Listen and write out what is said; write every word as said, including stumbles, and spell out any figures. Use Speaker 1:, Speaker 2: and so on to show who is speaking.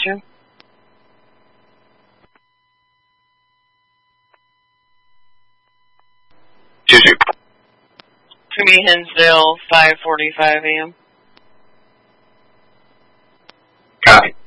Speaker 1: you.
Speaker 2: Two two.
Speaker 1: To me, Hinsdale, five forty-five a.m.
Speaker 2: Copy.